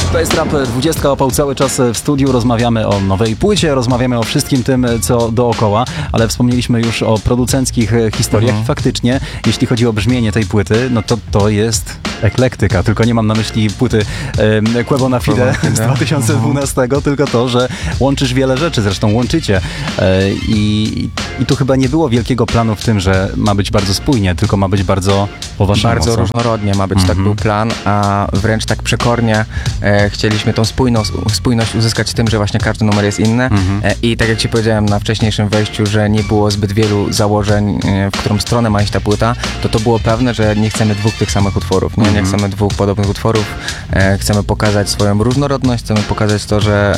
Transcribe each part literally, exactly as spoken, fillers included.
To jest Rap dwudziestka, opał cały czas w studiu, rozmawiamy o nowej płycie, rozmawiamy o wszystkim tym, co dookoła, ale wspomnieliśmy już o producenckich historiach mhm. i faktycznie, jeśli chodzi o brzmienie tej płyty, no to to jest eklektyka, tylko nie mam na myśli płyty e, Quebo na Fide z dwa tysiące dwunastego, mhm. tylko to, że łączysz wiele rzeczy, zresztą łączycie e, i, i tu chyba nie było wielkiego planu w tym, że ma być bardzo spójnie, tylko ma być bardzo po waszemu. Bardzo co? różnorodnie ma być, mhm. tak był plan, a wręcz tak przekornie e, chcieliśmy tą spójność, spójność uzyskać tym, że właśnie każdy numer jest inny mhm. e, i tak jak ci powiedziałem na wcześniejszym wejściu, że nie było zbyt wielu założeń, e, w którą stronę ma iść ta płyta, to to było pewne, że nie chcemy dwóch tych samych utworów, nie, nie mhm. chcemy dwóch podobnych utworów, e, chcemy pokazać swoją różnorodność, chcemy pokazać to, że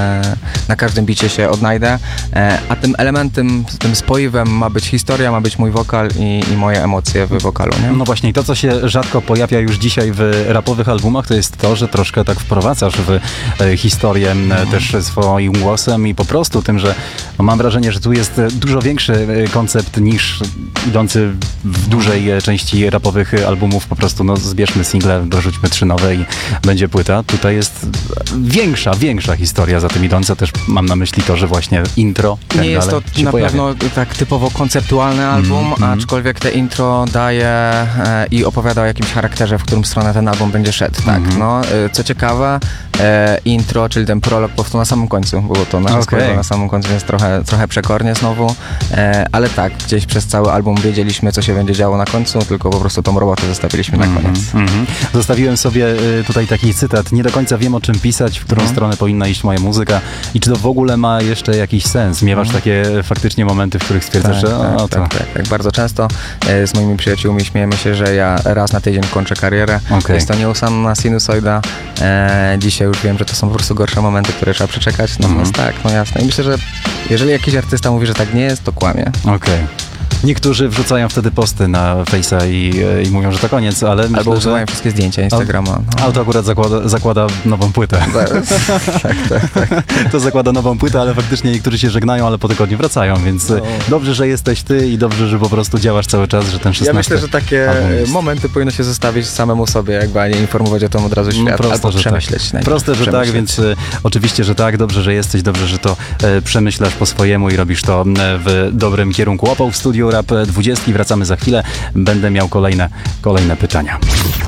e, na każdym bicie się odnajdę, e, a tym elementem, tym spoiwem ma być historia, ma być mój wokal i, i moje emocje w wokalu, nie? No właśnie, i to, co się rzadko pojawia już dzisiaj w rapowych albumach, to jest to, że troszkę tak wprowadzasz w e, historię e, też swoim głosem i po prostu tym, że no, mam wrażenie, że tu jest dużo większy e, koncept niż idący w dużej e, części rapowych albumów, po prostu no zbierzmy single, dorzućmy trzy nowe i będzie płyta. Tutaj jest większa, większa historia za tym idąca, też mam na myśli to, że właśnie intro tak nie jest to na pojawia. pewno tak typowo konceptualny album, mm, aczkolwiek te intro daje e, i opowiada o jakimś charakterze, w którym stronę ten album będzie szedł, tak, mm-hmm. no, e, co ciekawe, e, intro, czyli ten prolog powstał na samym końcu, było to na, okay. na samym końcu, więc trochę, trochę przekornie znowu, e, ale tak, gdzieś przez cały album wiedzieliśmy, co się będzie działo na końcu, tylko po prostu tą robotę zostawiliśmy mm-hmm. na koniec. Mm-hmm. Zostawiłem sobie y, tutaj taki cytat, nie do końca wiem, o czym pisać, w którą mm-hmm. stronę powinna iść moja muzyka i czy to w ogóle ma jeszcze jakiś sens. Miewasz mm-hmm. takie faktycznie momenty, w których stwierdzasz, tak, że tak, o, to... tak, tak, tak. Bardzo często e, z moimi przyjaciółmi śmiejemy się, że ja raz na tydzień kończę karierę. Okay. Jest to nieustanna sinusoida. E, dzisiaj już wiem, że to są po prostu gorsze momenty, które trzeba przeczekać. Natomiast mm-hmm. tak, no jasne. I myślę, że jeżeli jakiś artysta mówi, że tak nie jest, to kłamie. Okej. Okay. Niektórzy wrzucają wtedy posty na Face'a i, i mówią, że to koniec, ale myślę, albo usuwają że... wszystkie zdjęcia Instagrama. No. Auto akurat zakłada, zakłada nową płytę. tak, tak, tak. To zakłada nową płytę, ale faktycznie niektórzy się żegnają, ale po tygodniu wracają, więc no. dobrze, że jesteś ty i dobrze, że po prostu działasz cały czas, że ten szesnasty... Ja myślę, że takie momenty powinno się zostawić samemu sobie, jakby, a nie informować o tym od razu świat, no, prosto, albo że przemyśleć. Tak. Proste, że tak, więc y, oczywiście, że tak, dobrze, że jesteś, dobrze, że to y, przemyślasz po swojemu i robisz to y, w dobrym kierunku. Łapał w studiu Rap dwudziestka. Wracamy za chwilę. Będę miał kolejne, kolejne pytania.